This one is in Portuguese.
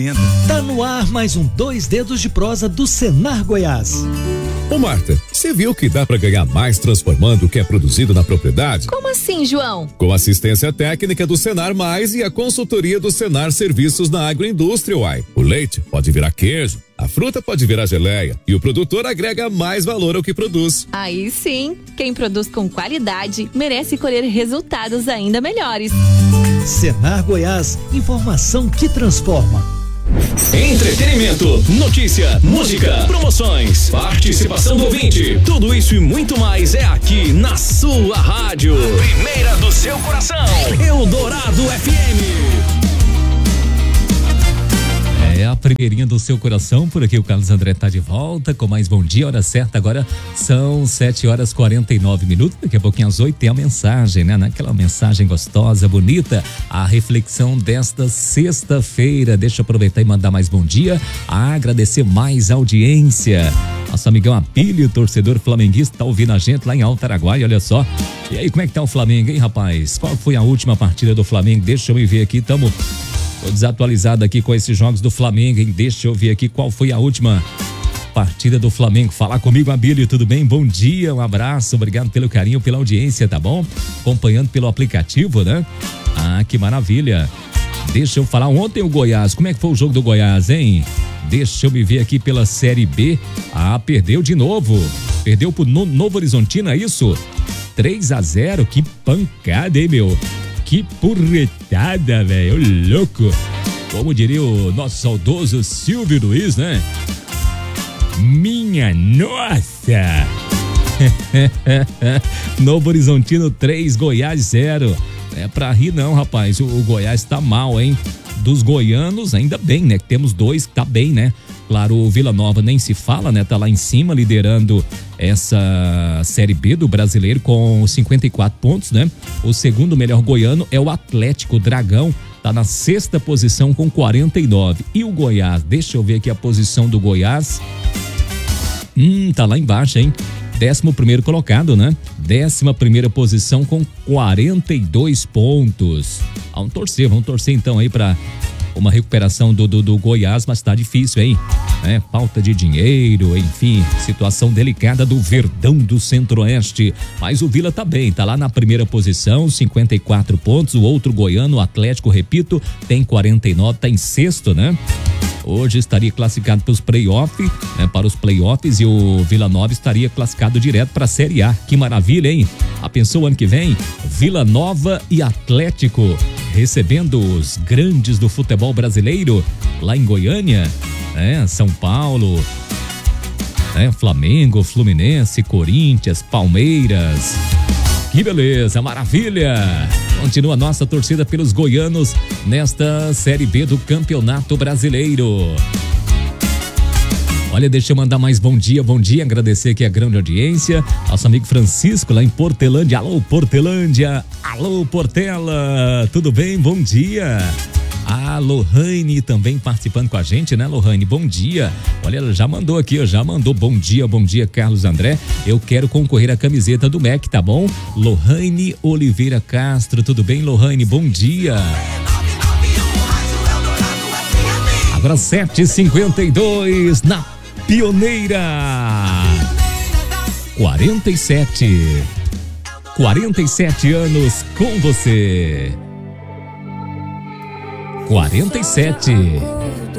Tá no ar mais um Dois Dedos de Prosa do Senar Goiás. Ô Marta, você viu que dá pra ganhar mais transformando o que é produzido na propriedade? Como assim, João? Com assistência técnica do Senar Mais e a consultoria do Senar Serviços na Agroindústria, uai. O leite pode virar queijo, a fruta pode virar geleia e o produtor agrega mais valor ao que produz. Aí sim, quem produz com qualidade merece colher resultados ainda melhores. Senar Goiás, informação que transforma. Entretenimento, notícia, música, promoções, participação do ouvinte, tudo isso e muito mais é aqui na sua rádio. Primeira do seu coração, Eldorado FM. É a primeirinha do seu coração, por aqui o Carlos André tá de volta com mais Bom Dia, hora certa agora são 7h49, daqui a pouquinho às 8 tem a mensagem, né? Aquela mensagem gostosa, bonita, a reflexão desta sexta-feira. Deixa eu aproveitar e mandar mais bom dia, agradecer mais a audiência. Nosso amigão Apílio, torcedor flamenguista, tá ouvindo a gente lá em Alto Araguaia, olha só. E aí, como é que tá o Flamengo, hein, rapaz? Qual foi a última partida do Flamengo? Deixa eu me ver aqui, tô desatualizado aqui com esses jogos do Flamengo, hein? Deixa eu ver aqui qual foi a última partida do Flamengo. Fala comigo, Abílio, tudo bem? Bom dia, um abraço, obrigado pelo carinho, pela audiência, tá bom? Acompanhando pelo aplicativo, né? Ah, que maravilha. Deixa eu falar, ontem o Goiás, como é que foi o jogo do Goiás, hein? Deixa eu me ver aqui pela Série B. Ah, perdeu de novo. Perdeu pro Novo Horizontino, é isso? 3-0, que pancada, hein, meu? Que porretada, velho, louco. Como diria o nosso saudoso Silvio Luiz, né? Minha nossa! Novo Horizontino 3, Goiás 0. É pra rir não, rapaz, o Goiás tá mal, hein? Dos goianos, ainda bem, né? Que temos dois que tá bem, né? Claro, o Vila Nova nem se fala, né? Tá lá em cima liderando essa Série B do Brasileiro com 54 pontos, né? O segundo melhor goiano é o Atlético Dragão, tá na sexta posição com 49. E o Goiás, deixa eu ver aqui a posição do Goiás. Tá lá embaixo, hein? 11º colocado, né? 11ª posição com 42 pontos. Vamos torcer então aí pra uma recuperação do Goiás, mas tá difícil, hein? Falta de dinheiro, enfim, situação delicada do Verdão do Centro-Oeste. Mas o Vila tá bem, tá lá na primeira posição, 54 pontos. O outro goiano, o Atlético, repito, tem 49, tá em sexto, né? Hoje estaria classificado para os playoffs, e o Vila Nova estaria classificado direto para a Série A. Que maravilha, hein? Pensou ano que vem? Vila Nova e Atlético recebendo os grandes do futebol brasileiro lá em Goiânia, São Paulo, Flamengo, Fluminense, Corinthians, Palmeiras. Que beleza, maravilha! Continua a nossa torcida pelos goianos nesta Série B do Campeonato Brasileiro. Olha, deixa eu mandar mais bom dia, agradecer aqui a grande audiência, nosso amigo Francisco lá em Portelândia. Alô, Portelândia! Alô, Portela! Tudo bem? Bom dia! A Lohane também participando com a gente, né, Lohane? Bom dia. Olha, ela já mandou aqui, bom dia, Carlos André. Eu quero concorrer à camiseta do MEC, tá bom? Lohane Oliveira Castro, tudo bem, Lohane? Bom dia. Agora 7h52 na Pioneira. 47 anos com você. 47.